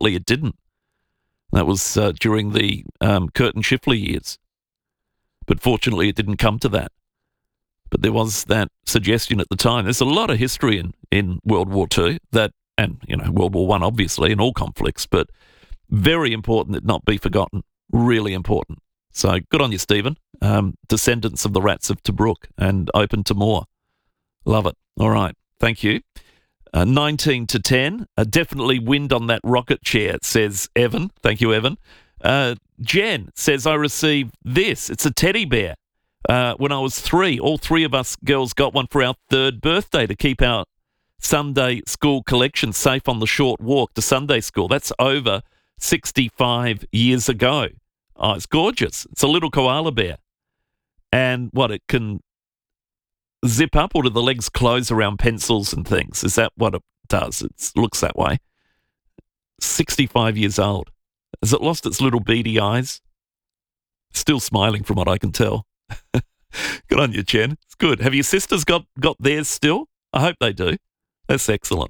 Unfortunately, it didn't. That was during the Curtin Schiffler years. But fortunately, it didn't come to that. But there was that suggestion at the time. There's a lot of history in World War II, and World War I, obviously, in all conflicts, but very important that not be forgotten. Really important. So good on you, Stephen. Descendants of the Rats of Tobruk and open to more. Love it. All right. Thank you. 19 to 10. Definitely wind on that rocket chair, says Evan. Thank you, Evan. Jen says, I received this. It's a teddy bear. When I was 3, all 3 of us girls got one for our 3rd birthday to keep our Sunday school collection safe on the short walk to Sunday school. That's over 65 years ago. Oh, it's gorgeous. It's a little koala bear. And it can zip up, or do the legs close around pencils and things? Is that what it does? It looks that way. 65 years old. Has it lost its little beady eyes? Still smiling from what I can tell. Good on you, Jen. It's good. Have your sisters got theirs still? I hope they do. That's excellent.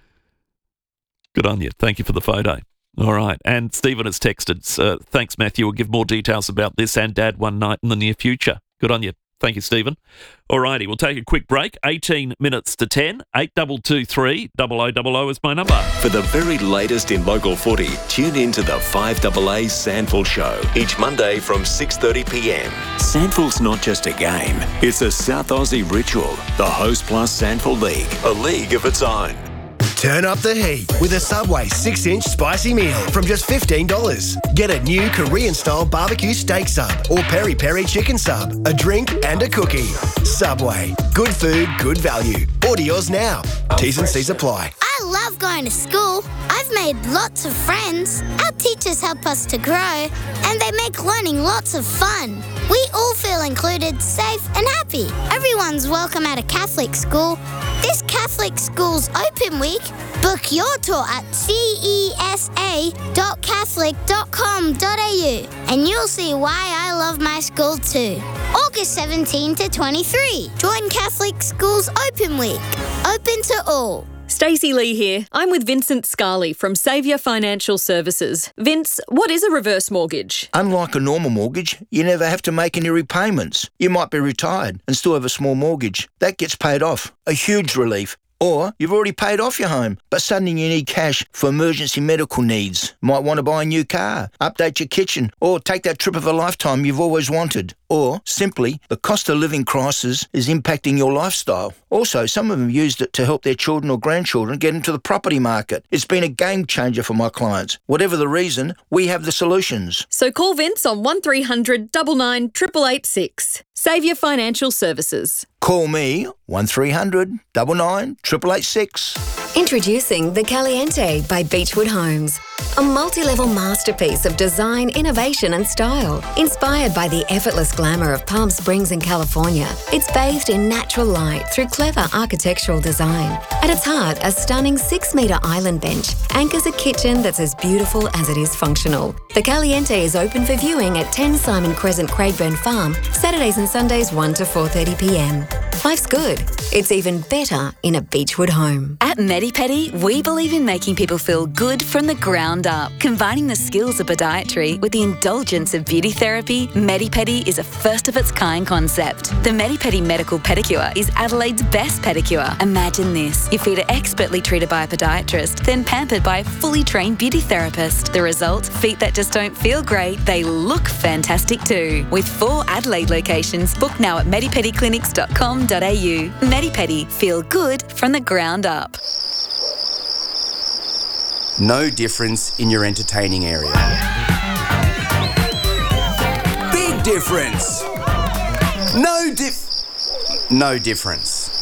Good on you. Thank you for the photo. All right. And Stephen has texted. Thanks, Matthew. We'll give more details about this and Dad one night in the near future. Good on you. Thank you, Stephen. All righty. We'll take a quick break. 18 minutes to 10. 8223 0000 is my number. For the very latest in local footy, tune in to the 5AA Sandful Show each Monday from 6:30pm. Sandful's not just a game. It's a South Aussie ritual. The Host Plus Sandful League, a league of its own. Turn up the heat with a Subway 6-inch spicy meal from just $15. Get a new Korean-style barbecue steak sub or peri-peri chicken sub, a drink and a cookie. Subway. Good food, good value. Order yours now. T's and C's apply. I love going to school. I've made lots of friends. Our teachers help us to grow, and they make learning lots of fun. We all feel included, safe and happy. Everyone's welcome at a Catholic school. This Catholic School's Open Week. Book your tour at cesa.catholic.com.au and you'll see why I love my school too. August 17 to 23. Join Catholic School's Open Week. Open to all. Stacey Lee here. I'm with Vincent Scarley from Saviour Financial Services. Vince, what is a reverse mortgage? Unlike a normal mortgage, you never have to make any repayments. You might be retired and still have a small mortgage. That gets paid off. A huge relief. Or you've already paid off your home, but suddenly you need cash for emergency medical needs. Might want to buy a new car, update your kitchen, or take that trip of a lifetime you've always wanted. Or, simply, the cost of living crisis is impacting your lifestyle. Also, some of them used it to help their children or grandchildren get into the property market. It's been a game changer for my clients. Whatever the reason, we have the solutions. So call Vince on 1300 99 886. Saviour Financial Services. Call me 1300 99 886. Introducing the Caliente by Beechwood Homes. A multi-level masterpiece of design, innovation and style. Inspired by the effortless glamour of Palm Springs in California, it's bathed in natural light through clever architectural design. At its heart, a stunning 6-metre island bench anchors a kitchen that's as beautiful as it is functional. The Caliente is open for viewing at 10 Simon Crescent, Craigburn Farm, Saturdays and Sundays 1 to 4:30pm. Life's good. It's even better in a Beechwood home. At MediPedi, we believe in making people feel good from the ground up. Combining the skills of podiatry with the indulgence of beauty therapy, MediPedi is a first-of-its-kind concept. The MediPedi Medical Pedicure is Adelaide's best pedicure. Imagine this. Your feet are expertly treated by a podiatrist, then pampered by a fully trained beauty therapist. The result? Feet that just don't feel great, they look fantastic too. With 4 Adelaide locations, book now at medipediclinics.com.au. MediPedi, feel good from the ground up. No difference in your entertaining area. Big difference. No difference.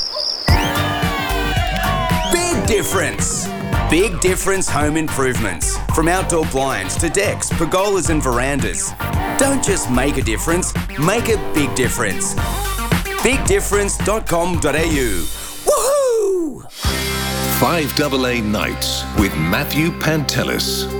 Big difference. Big Difference Home Improvements. From outdoor blinds to decks, pergolas and verandas. Don't just make a difference, make a big difference. BigDifference.com.au. Woohoo! 5AA Nights with Matthew Pantelis.